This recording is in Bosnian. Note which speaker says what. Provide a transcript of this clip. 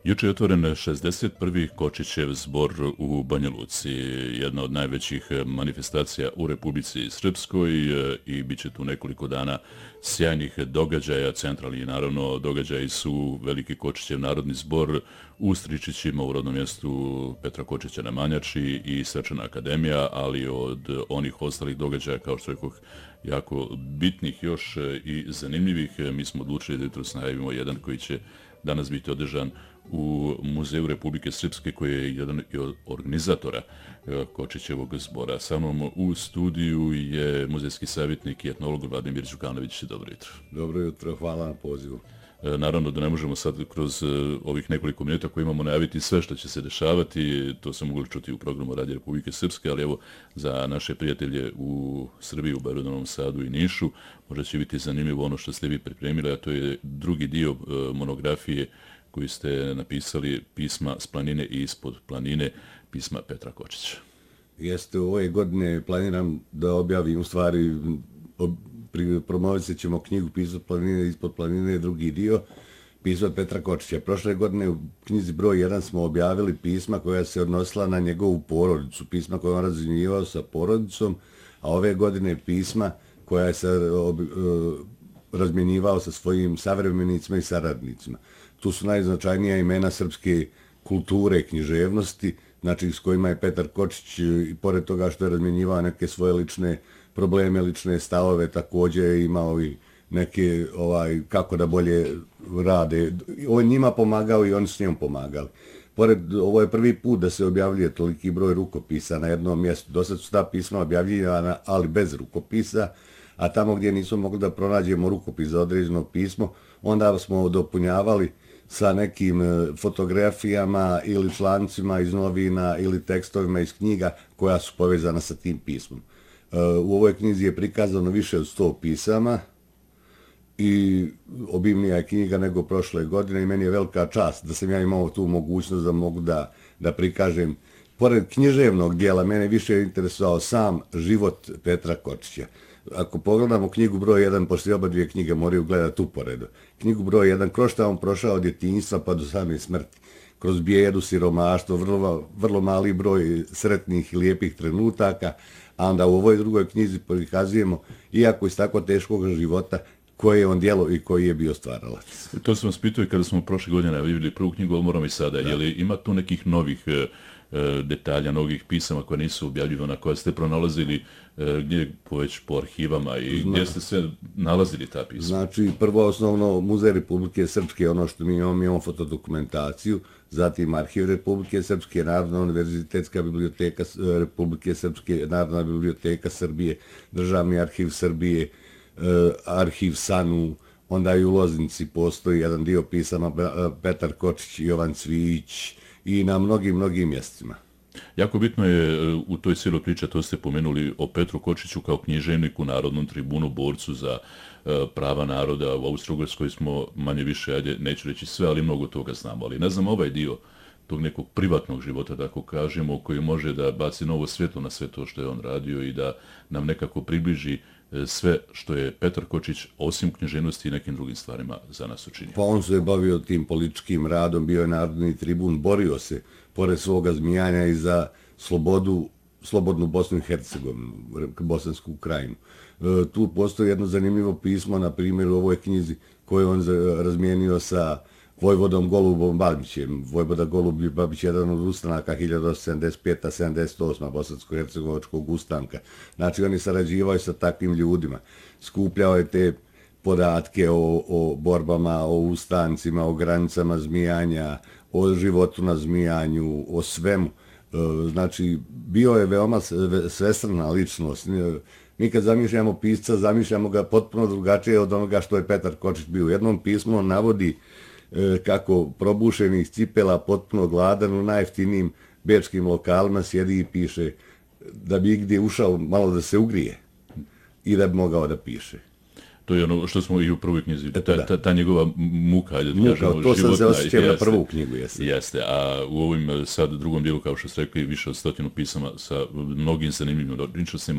Speaker 1: Juče je otvoren 61. Kočićev zbor u Banja Luci, jedna od najvećih manifestacija u Republici Srpskoj i bit će tu nekoliko dana sjajnih događaja. Centralni naravno događaji su Veliki Kočićev narodni zbor u Stričićima u rodnom mjestu Petra Kočića na Manjači i Svečana akademija, ali od onih ostalih događaja kao što je jako bitnih još i zanimljivih, mi smo odlučili da jutros najavimo jedan koji će danas biti održan u Muzeju Republike Srpske, koji je jedan od organizatora Kočićevog zbora. Sa mnom u studiju je muzejski savjetnik i etnolog Vladimir Đukanović. Dobro jutro.
Speaker 2: Dobro jutro, hvala na pozivu.
Speaker 1: Naravno da ne možemo sad kroz ovih nekoliko minuta koje imamo najaviti sve što će se dešavati, to se mogli čuti u programu Radija Republike Srpske, ali evo za naše prijatelje u Srbiji, u Beogradu, Novom Sadu i Nišu, možda će biti zanimljivo ono što ste vi pripremili, a to je drugi dio monografije koji ste napisali, pisma s planine i ispod planine, pisma Petra Kočića.
Speaker 2: Jeste, ove godine planiram da objavim, u stvari promovisit ćemo knjigu Pisma planine i ispod planine, drugi dio, pisma Petra Kočića. Prošle godine u knjizi broj 1 smo objavili pisma koja se odnosila na njegovu porodicu, pisma koje on razmjenjivao sa porodicom, a ove godine pisma koja je se razmjenjivao sa svojim savremenicima i saradnicima. Tu su najznačajnija imena srpske kulture i književnosti, znači s kojima je Petar Kočić, i pored toga što je razmjenjivao neke svoje lične probleme, lične stavove, također je imao i neke kako da bolje rade. On njima pomagao i oni s njom pomagali. Ovo je prvi put da se objavljuje toliki broj rukopisa na jednom mjestu. Do sad su ta pisma objavljivana, ali bez rukopisa, a tamo gdje nismo mogli da pronađemo rukopis za određeno pismo, onda smo dopunjavali sa nekim fotografijama ili člancima iz novina ili tekstovima iz knjiga koja su povezana sa tim pismom. U ovoj knjizi je prikazano više od 100 pisama i obimnija je knjiga nego prošle godine i meni je velika čast da sam ja imao tu mogućnost da mogu da prikažem. Pored književnog dijela, mene više je interesovao sam život Petra Kočića. Ako pogledamo knjigu broj 1, poslije oba dvije knjige moraju gledati uporedo. Knjigu broj 1, kroz šta on prošao od djetinjstva pa do same smrti. Kroz bijedu, siromaštvo, vrlo mali broj sretnih i lijepih trenutaka, a onda u ovoj drugoj knjizi prikazujemo, iako iz tako teškog života, koje je on djelo i koji je bio stvaralac.
Speaker 1: To sam vas pitao i kada smo prošle godine vidjeli prvu knjigu, ali moram i sada. Je li ima tu nekih novih detalja, novih pisama koje nisu objavljivana, koje ste pronalazili gdje već po arhivama i gdje ste sve nalazili ta pisma?
Speaker 2: Znači, prvo osnovno Muzej Republike Srpske, ono što mi imamo fotodokumentaciju, zatim Arhiv Republike Srpske, Narodna univerzitetska biblioteka Republike Srpske, Narodna biblioteka Srbije, Državni arhiv Srbije, Arhiv SANU, onda i u Loznici postoji jedan dio pisama Petar Kočić, Jovan Cvijić i na mnogim mjestima.
Speaker 1: Jako bitno je u toj cijeloj priči, to ste pomenuli o Petru Kočiću kao književniku, narodnom tribunu, borcu za prava naroda. U Austro-Ugarskoj smo manje više, neću reći sve, ali mnogo toga znamo. Ali ne znam ovaj dio tog nekog privatnog života, tako kažemo, koji može da baci novo svjetlo na sve to što je on radio i da nam nekako približi sve što je Petar Kočić, osim književnosti i nekim drugim stvarima, za nas učinio.
Speaker 2: Pa on se je bavio tim političkim radom, bio je narodni tribun, borio se pored svoga zmijanja i za slobodnu Bosnu i Hercegovinu, Bosansku krajinu. Tu postoji jedno zanimljivo pismo, na primjer u ovoj knjizi, koje on razmijenio sa vojvodom Golubom Babićem. Vojvoda Golub Babić je jedan od ustanaka 1875-78. Bosansko-hercegovačkog ustanka. Znači, on je sarađivao sa takvim ljudima. Skupljao je te podatke o borbama, o ustancima, o granicama zmijanja, o životu na zmijanju, o svemu. Znači, bio je veoma svestrana ličnost. Mi kad zamišljamo pisca, zamišljamo ga potpuno drugačije od onoga što je Petar Kočić bio. U jednom pismu on navodi kako probušenih cipela, potpuno gladan, u najjeftinijim bečkim lokalima sjedi i piše da bi gdje ušao malo da se ugrije i da bi mogao da piše.
Speaker 1: To je ono što smo i u prvoj knjizi, ta njegova muka,
Speaker 2: kažemo, to sam se osjećao na prvu knjigu, jeste.
Speaker 1: Jeste, a u ovim sad drugom dijelu, kao što ste rekli, više od 100 pisama sa mnogim zanimljivim ličnostima.